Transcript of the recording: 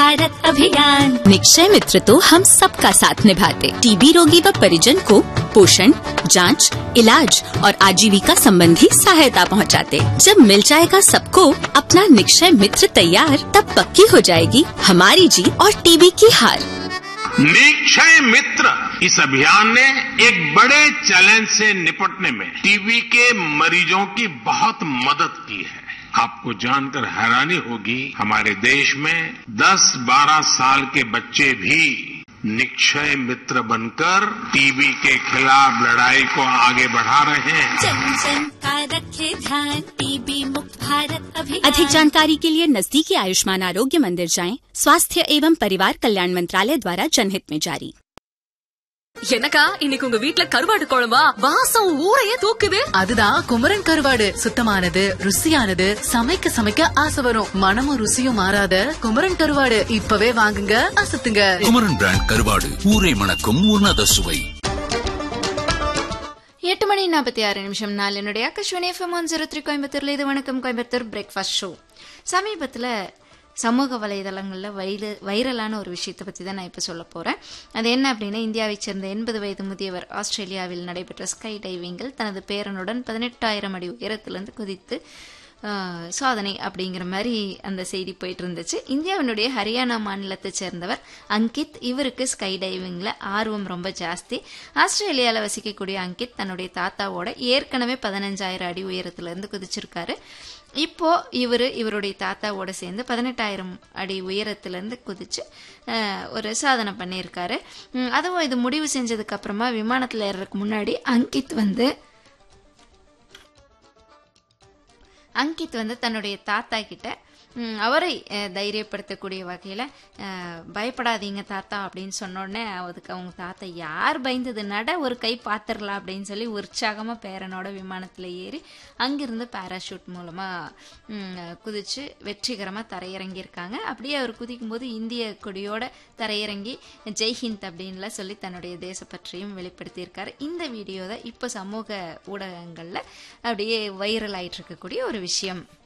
भारत अभियान। निक्षय मित्र तो हम सबका साथ निभाते, टीबी रोगी व परिजन को पोषण, जांच, इलाज और आजीविका संबंधी सहायता पहुंचाते। जब मिल जाएगा सबको अपना निक्षय मित्र तैयार, तब पक्की हो जाएगी हमारी जीत और टीबी की हार। निक्षय मित्र इस अभियान ने एक बड़े चैलेंज से निपटने में टीबी के मरीजों की बहुत मदद की है। आपको जानकर हैरानी होगी, हमारे देश में 10-12 साल के बच्चे भी निक्षय मित्र बनकर टीबी के खिलाफ लड़ाई को आगे बढ़ा रहे हैं। जन जन का रखे ध्यान, टीबी मुक्त भारत अभियान। अधिक जानकारी के लिए नजदीकी आयुष्मान आरोग्य मंदिर जाएं। स्वास्थ्य एवं परिवार कल्याण मंत्रालय द्वारा जनहित में जारी। என்னக்கா இன்னைக்கு உங்க வீட்ல கருவாடு குழம்பா? வாசம் ஊரையே தூக்குது. அதுதான் குமரன் கருவாடு. சுத்தமானது, ருசியானது, சமைக்க சமைக்க ஆசை வரும். மனமும் ருசியும் மாறாத குமரன் கருவாடு இப்பவே வாங்குங்க, அசத்துங்க. குமரன் பிராண்ட் கருவாடு, ஊரை மணக்கும் உன்னத சுவை. 8:46 நாளினுடைய ஆகாஷ்வாணி FM 103 கோயம்புத்தூர்ல இது வணக்கம் கோயம்புத்தூர் பிரேக்ஃபாஸ்ட் ஷோ. சமீபத்துல சமூக வலைதளங்களில் வைரலான ஒரு விஷயத்தை பற்றி தான் நான் இப்போ சொல்ல போகிறேன். அது என்ன அப்படின்னா, இந்தியாவைச் சேர்ந்த 80 வயது முதியவர் ஆஸ்திரேலியாவில் நடைபெற்ற ஸ்கை டைவிங்கில் தனது பேரனுடன் 18,000 அடி உயரத்திலிருந்து குதித்து சாதனை அப்படிங்கிற மாதிரி அந்த செய்தி போயிட்டு இருந்துச்சு. இந்தியாவினுடைய ஹரியானா மாநிலத்தை சேர்ந்தவர் அங்கித். இவருக்கு ஸ்கை டைவிங்கில் ஆர்வம் ரொம்ப ஜாஸ்தி. ஆஸ்திரேலியாவில் வசிக்கக்கூடிய அங்கித் தன்னுடைய தாத்தாவோட ஏற்கனவே 15,000 அடி உயரத்திலிருந்து குதிச்சிருக்காரு. இப்போ இவருடைய தாத்தாவோட சேர்ந்து 18,000 அடி உயரத்திலிருந்து குதிச்சு ஒரு சாதனை பண்ணியிருக்காரு. அதுவும் இது முடிவு செஞ்சதுக்கு அப்புறமா விமானத்தில் ஏறதுக்கு முன்னாடி அங்கித் வந்து தன்னுடைய தாத்தா கிட்ட அவரை தைரியப்படுத்தக்கூடிய வகையில் பயப்படாதீங்க தாத்தா அப்படின்னு சொன்னோடனே அதுக்கு அவங்க தாத்தா, யார் பயந்தது, நட ஒரு கை பார்த்துடலாம் அப்படின்னு சொல்லி உற்சாகமாக பேரனோட விமானத்தில் ஏறி அங்கிருந்து பேராஷூட் மூலமாக குதிச்சு வெற்றிகரமாக தரையிறங்கியிருக்காங்க. அப்படியே அவர் குதிக்கும்போது இந்திய கொடியோட தரையிறங்கி ஜெய்ஹிந்த் அப்படின்லாம் சொல்லி தன்னுடைய தேசப்பற்றியும் வெளிப்படுத்தியிருக்காரு. இந்த வீடியோ தான் இப்போ சமூக ஊடகங்களில் அப்படியே வைரல் ஆகிட்டு இருக்கக்கூடிய ஒரு விஷயம்.